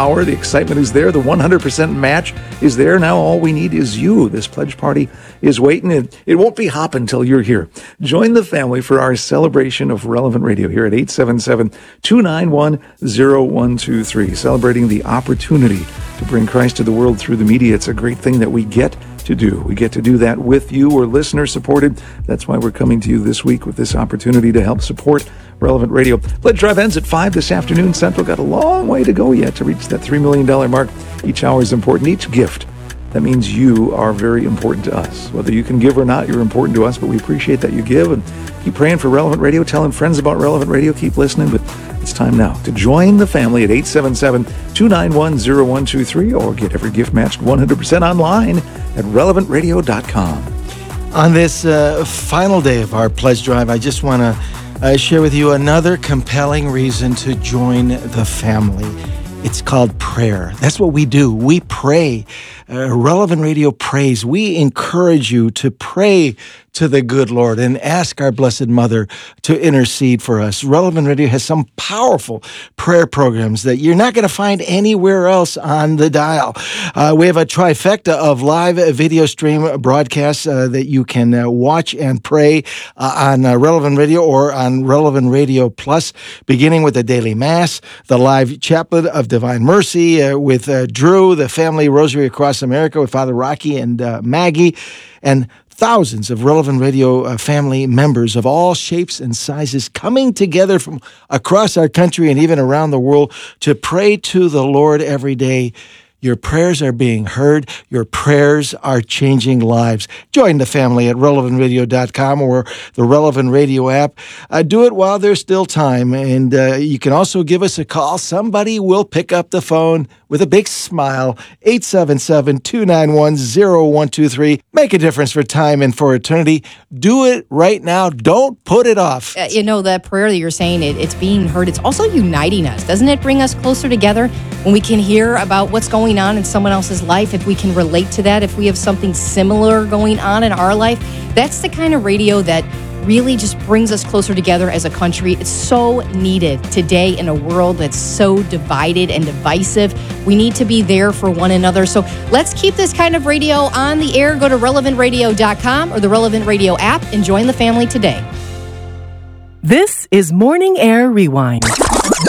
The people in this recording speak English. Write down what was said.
hour. The excitement is there. The 100% match is there. Now all we need is you. This pledge party is waiting, and it won't be hopping until you're here. Join the family for our celebration of Relevant Radio here at 877-291-0123, celebrating the opportunity to bring Christ to the world through the media. It's a great thing that we get to do. We get to do that with you. We're listener supported. That's why we're coming to you this week with this opportunity to help support Relevant Radio. Pledge Drive ends at 5 this afternoon Central. Got a long way to go yet to reach that $3 million mark. Each hour is important. Each gift, that means you are very important to us. Whether you can give or not, you're important to us, but we appreciate that you give. And keep praying for Relevant Radio, telling friends about Relevant Radio. Keep listening, but it's time now to join the family at 877-291-0123 or get every gift matched 100% online at relevantradio.com. On this final day of our Pledge Drive, I just want to share with you another compelling reason to join the family. It's called prayer. That's what we do. We pray. Relevant Radio prays. We encourage you to pray to the good Lord and ask our Blessed Mother to intercede for us. Relevant Radio has some powerful prayer programs that you're not going to find anywhere else on the dial. We have a trifecta of live video stream broadcasts that you can watch and pray on Relevant Radio or on Relevant Radio Plus, beginning with the Daily Mass, the live Chaplet of Divine Mercy with Drew, the Family Rosary Across America with Father Rocky and Maggie, and thousands of Relevant Radio family members of all shapes and sizes coming together from across our country and even around the world to pray to the Lord every day. Your prayers are being heard. Your prayers are changing lives. Join the family at relevantradio.com or the Relevant Radio app. Do it while there's still time. And you can also give us a call. Somebody will pick up the phone with a big smile. 877-291-0123. Make a difference for time and for eternity. Do it right now. Don't put it off. That prayer that you're saying, it's being heard. It's also uniting us. Doesn't it bring us closer together when we can hear about what's going on in someone else's life, if we can relate to that, if we have something similar going on in our life? That's the kind of radio that really just brings us closer together as a country. It's so needed today in a world that's so divided and divisive. We need to be there for one another. So let's keep this kind of radio on the air. Go to relevantradio.com or the Relevant Radio app and join the family today. This is Morning Air Rewind.